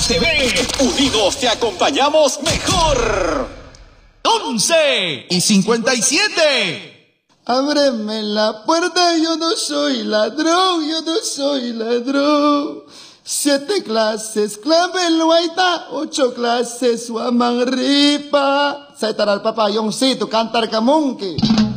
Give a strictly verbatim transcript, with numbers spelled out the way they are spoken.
T V. Unidos te acompañamos mejor. once y cincuenta y siete. Ábreme la puerta, yo no soy ladrón, yo no soy ladrón. Siete clases, clave el guaita, ocho clases, guamanripa. Sa taral papayong si, tu cantar kamonke.